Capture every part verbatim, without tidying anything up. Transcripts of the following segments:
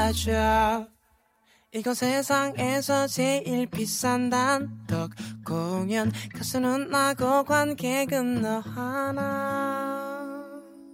알아줘. 이건 세상에서 제일 비싼 단독 공연. 가수는 나고 관객은 너 하나.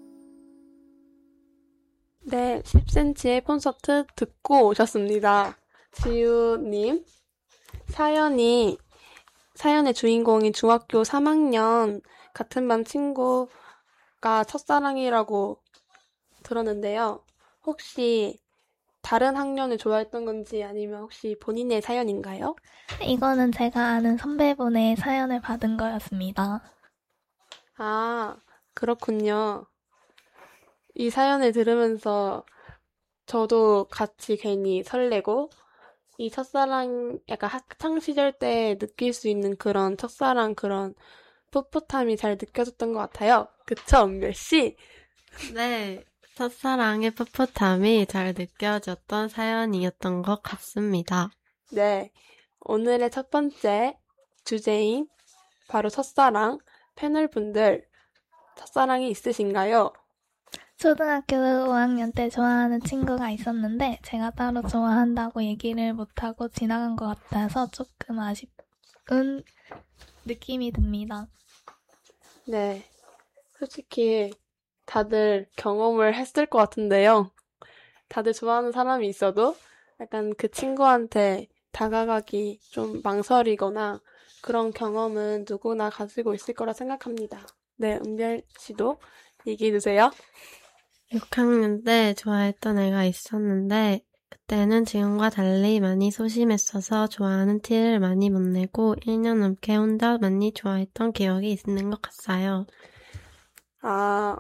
네, 십 센티미터의 콘서트 듣고 오셨습니다. 지우님, 사연이, 사연의 주인공이 중학교 삼 학년 같은 반 친구가 첫사랑이라고 들었는데요. 혹시 다른 학년을 좋아했던 건지 아니면 혹시 본인의 사연인가요? 이거는 제가 아는 선배분의 사연을 받은 거였습니다. 아, 그렇군요. 이 사연을 들으면서 저도 같이 괜히 설레고 이 첫사랑 약간 학창 시절 때 느낄 수 있는 그런 첫사랑 그런 풋풋함이 잘 느껴졌던 것 같아요. 그쵸, 은별 씨? 네, 첫사랑의 풋풋함이 잘 느껴졌던 사연이었던 것 같습니다. 네, 오늘의 첫 번째 주제인 바로 첫사랑 패널분들 첫사랑이 있으신가요? 초등학교 오 학년 때 좋아하는 친구가 있었는데 제가 따로 좋아한다고 얘기를 못하고 지나간 것 같아서 조금 아쉬운 느낌이 듭니다. 네, 솔직히 다들 경험을 했을 것 같은데요. 다들 좋아하는 사람이 있어도 약간 그 친구한테 다가가기 좀 망설이거나 그런 경험은 누구나 가지고 있을 거라 생각합니다. 네, 은별 씨도 얘기해 주세요. 육 학년 때 좋아했던 애가 있었는데 그때는 지금과 달리 많이 소심했어서 좋아하는 티를 많이 못 내고 일 년 넘게 혼자 많이 좋아했던 기억이 있는 것 같아요. 아,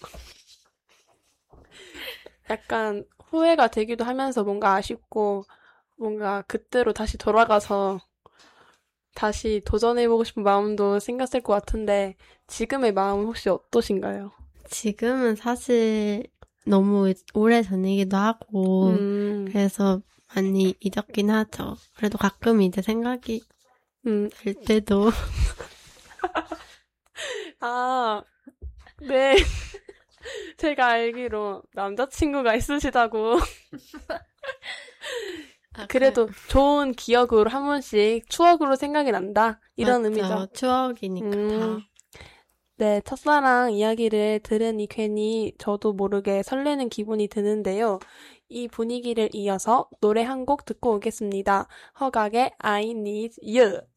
약간 후회가 되기도 하면서 뭔가 아쉽고 뭔가 그때로 다시 돌아가서 다시 도전해보고 싶은 마음도 생겼을 것 같은데 지금의 마음은 혹시 어떠신가요? 지금은 사실 너무 오래 전이기도 하고 음, 그래서 많이 잊었긴 하죠. 그래도 가끔 이제 생각이 음, 들 때도 아, 네. 제가 알기로 남자친구가 있으시다고. 아, 그래도 좋은 기억으로 한 번씩 추억으로 생각이 난다. 이런 맞죠. 의미죠. 추억이니까 음, 다. 네, 첫사랑 이야기를 들으니 괜히 저도 모르게 설레는 기분이 드는데요. 이 분위기를 이어서 노래 한 곡 듣고 오겠습니다. 허각의 I Need You.